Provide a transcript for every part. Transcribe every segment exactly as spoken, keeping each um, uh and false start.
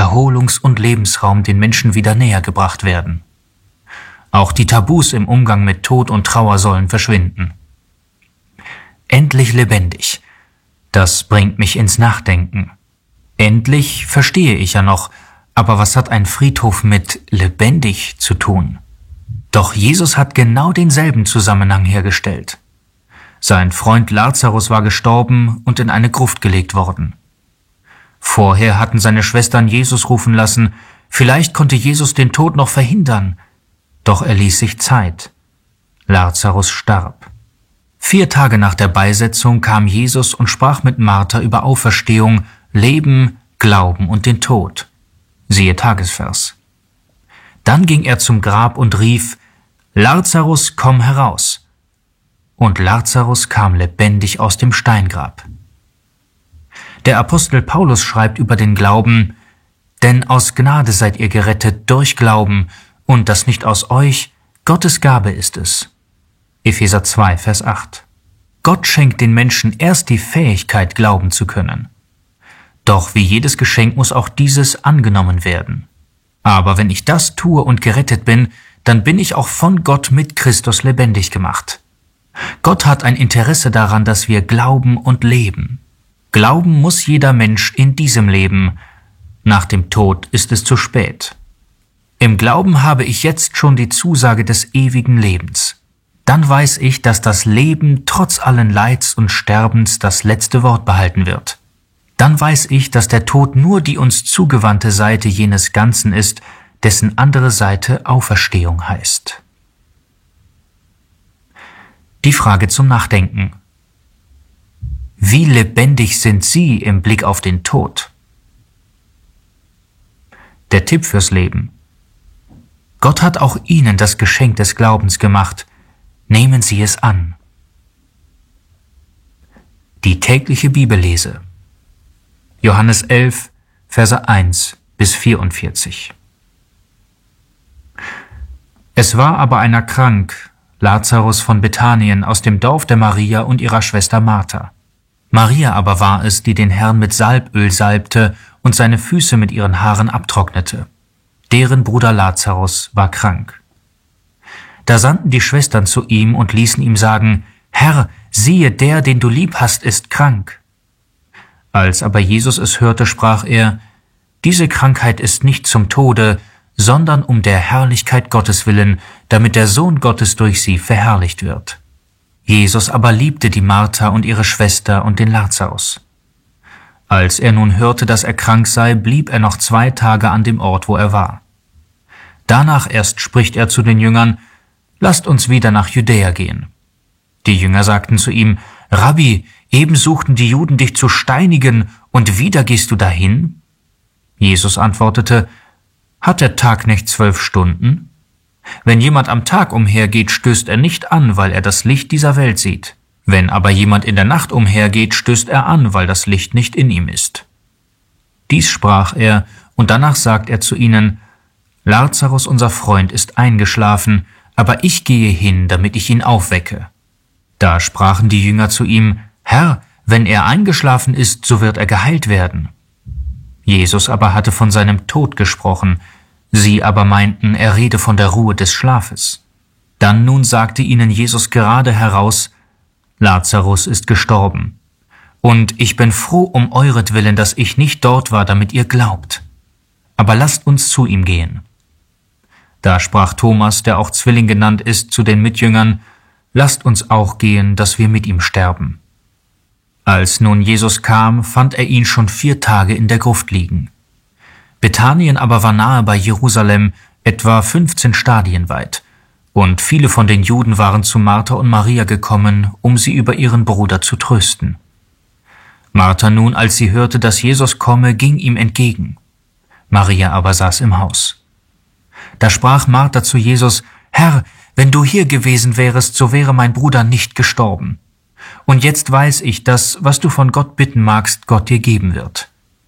Erholungs- und Lebensraum den Menschen wieder näher gebracht werden. Auch die Tabus im Umgang mit Tod und Trauer sollen verschwinden. Endlich lebendig. Das bringt mich ins Nachdenken. Endlich verstehe ich ja noch, aber was hat ein Friedhof mit lebendig zu tun? Doch Jesus hat genau denselben Zusammenhang hergestellt. Sein Freund Lazarus war gestorben und in eine Gruft gelegt worden. Vorher hatten seine Schwestern Jesus rufen lassen, vielleicht konnte Jesus den Tod noch verhindern, doch er ließ sich Zeit. Lazarus starb. Vier Tage nach der Beisetzung kam Jesus und sprach mit Martha über Auferstehung, Leben, Glauben und den Tod. Siehe Tagesvers. Dann ging er zum Grab und rief, Lazarus, komm heraus. Und Lazarus kam lebendig aus dem Steingrab. Der Apostel Paulus schreibt über den Glauben, denn aus Gnade seid ihr gerettet durch Glauben, und das nicht aus euch, Gottes Gabe ist es. Epheser zwei, Vers acht. Gott schenkt den Menschen erst die Fähigkeit, glauben zu können. Doch wie jedes Geschenk muss auch dieses angenommen werden. Aber wenn ich das tue und gerettet bin, dann bin ich auch von Gott mit Christus lebendig gemacht. Gott hat ein Interesse daran, dass wir glauben und leben. Glauben muss jeder Mensch in diesem Leben. Nach dem Tod ist es zu spät. Im Glauben habe ich jetzt schon die Zusage des ewigen Lebens. Dann weiß ich, dass das Leben trotz allen Leids und Sterbens das letzte Wort behalten wird. Dann weiß ich, dass der Tod nur die uns zugewandte Seite jenes Ganzen ist, dessen andere Seite Auferstehung heißt. Die Frage zum Nachdenken. Wie lebendig sind Sie im Blick auf den Tod? Der Tipp fürs Leben. Gott hat auch Ihnen das Geschenk des Glaubens gemacht. Nehmen Sie es an. Die tägliche Bibellese. Johannes elf, Verse eins bis vierundvierzig. Es war aber einer krank, Lazarus von Bethanien aus dem Dorf der Maria und ihrer Schwester Martha. Maria aber war es, die den Herrn mit Salböl salbte und seine Füße mit ihren Haaren abtrocknete. Deren Bruder Lazarus war krank. Da sandten die Schwestern zu ihm und ließen ihm sagen, Herr, siehe, der, den du lieb hast, ist krank. Als aber Jesus es hörte, sprach er, diese Krankheit ist nicht zum Tode, sondern um der Herrlichkeit Gottes willen, damit der Sohn Gottes durch sie verherrlicht wird. Jesus aber liebte die Martha und ihre Schwester und den Lazarus. Als er nun hörte, dass er krank sei, blieb er noch zwei Tage an dem Ort, wo er war. Danach erst spricht er zu den Jüngern, lasst uns wieder nach Judäa gehen. Die Jünger sagten zu ihm, Rabbi, eben suchten die Juden dich zu steinigen, und wieder gehst du dahin? Jesus antwortete, hat der Tag nicht zwölf Stunden? Wenn jemand am Tag umhergeht, stößt er nicht an, weil er das Licht dieser Welt sieht. Wenn aber jemand in der Nacht umhergeht, stößt er an, weil das Licht nicht in ihm ist. Dies sprach er, und danach sagt er zu ihnen, Lazarus, unser Freund, ist eingeschlafen, aber ich gehe hin, damit ich ihn aufwecke. Da sprachen die Jünger zu ihm, Herr, wenn er eingeschlafen ist, so wird er geheilt werden. Jesus aber hatte von seinem Tod gesprochen, sie aber meinten, er rede von der Ruhe des Schlafes. Dann nun sagte ihnen Jesus gerade heraus, Lazarus ist gestorben, und ich bin froh um euretwillen, dass ich nicht dort war, damit ihr glaubt. Aber lasst uns zu ihm gehen. Da sprach Thomas, der auch Zwilling genannt ist, zu den Mitjüngern, lasst uns auch gehen, dass wir mit ihm sterben. Als nun Jesus kam, fand er ihn schon vier Tage in der Gruft liegen. Bethanien aber war nahe bei Jerusalem, etwa fünfzehn Stadien weit, und viele von den Juden waren zu Martha und Maria gekommen, um sie über ihren Bruder zu trösten. Martha nun, als sie hörte, dass Jesus komme, ging ihm entgegen. Maria aber saß im Haus. Da sprach Martha zu Jesus, Herr, wenn du hier gewesen wärest, so wäre mein Bruder nicht gestorben. Und jetzt weiß ich, dass, was du von Gott bitten magst, Gott dir geben wird.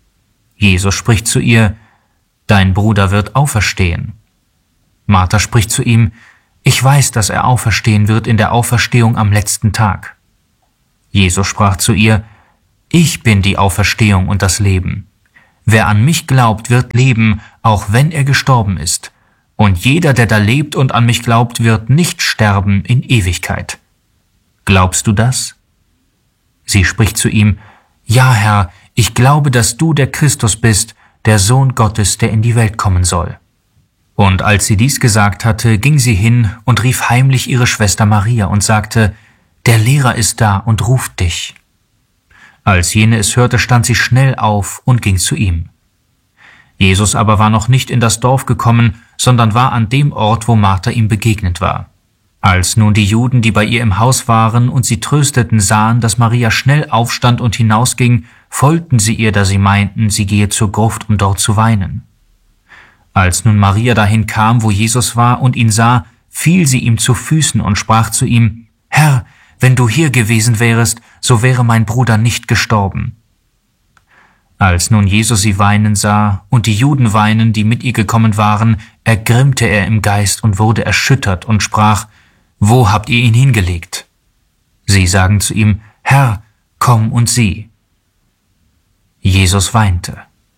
Jesus spricht zu ihr, dein Bruder wird auferstehen. Martha spricht zu ihm, ich weiß, dass er auferstehen wird in der Auferstehung am letzten Tag. Jesus sprach zu ihr, ich bin die Auferstehung und das Leben. wer an mich glaubt, wird leben, auch wenn er gestorben ist. Und jeder, der da lebt und an mich glaubt, wird nicht sterben in Ewigkeit. Glaubst du das? Sie spricht zu ihm, Ja, Herr, ich glaube, dass du der Christus bist, der Sohn Gottes, der in die Welt kommen soll. Und als sie dies gesagt hatte, ging sie hin und rief heimlich ihre Schwester Maria und sagte, Der Lehrer ist da und ruft dich. Als jene es hörte, stand sie schnell auf und ging zu ihm. Jesus aber war noch nicht in das Dorf gekommen, sondern war an dem Ort, wo Martha ihm begegnet war. Als nun die Juden, die bei ihr im Haus waren und sie trösteten, sahen, dass Maria schnell aufstand und hinausging, folgten sie ihr, da sie meinten, sie gehe zur Gruft, um dort zu weinen. Als nun Maria dahin kam, wo Jesus war, und ihn sah, fiel sie ihm zu Füßen und sprach zu ihm, Herr, wenn du hier gewesen wärest, so wäre mein Bruder nicht gestorben. Als nun Jesus sie weinen sah und die Juden weinen, die mit ihr gekommen waren, ergrimmte er im Geist und wurde erschüttert und sprach, Wo habt ihr ihn hingelegt? Sie sagen zu ihm, Herr, komm und sieh. Jesus weinte.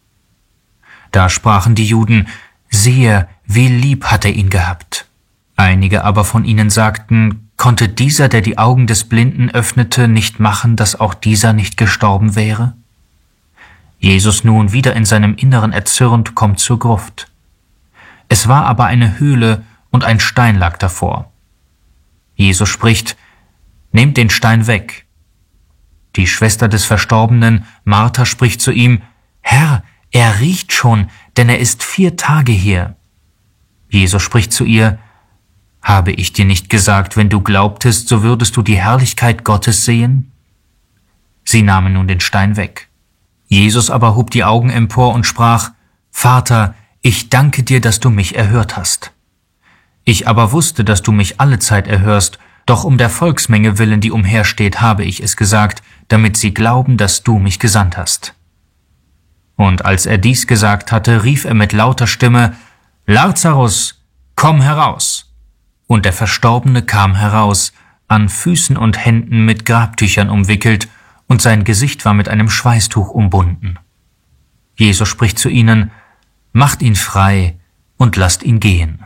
Da sprachen die Juden, siehe, wie lieb hat er ihn gehabt. Einige aber von ihnen sagten, konnte dieser, der die Augen des Blinden öffnete, nicht machen, dass auch dieser nicht gestorben wäre? Jesus nun, wieder in seinem Inneren erzürnt, kommt zur Gruft. Es war aber eine Höhle und ein Stein lag davor. Jesus spricht, nehmt den Stein weg. Die Schwester des Verstorbenen, Martha, spricht zu ihm, Herr, er riecht schon, denn er ist vier Tage hier. Jesus spricht zu ihr, habe ich dir nicht gesagt, wenn du glaubtest, so würdest du die Herrlichkeit Gottes sehen? Sie nahmen nun den Stein weg. Jesus aber hob die Augen empor und sprach, Vater, ich danke dir, dass du mich erhört hast. Ich aber wusste, dass du mich allezeit erhörst, doch um der Volksmenge willen, die umhersteht, habe ich es gesagt, damit sie glauben, dass du mich gesandt hast. Und als er dies gesagt hatte, rief er mit lauter Stimme, Lazarus, komm heraus! Und der Verstorbene kam heraus, an Füßen und Händen mit Grabtüchern umwickelt, und sein Gesicht war mit einem Schweißtuch umbunden. Jesus spricht zu ihnen, macht ihn frei und lasst ihn gehen.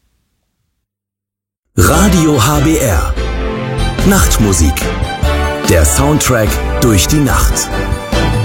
Radio H B R. Nachtmusik. Der Soundtrack durch die Nacht.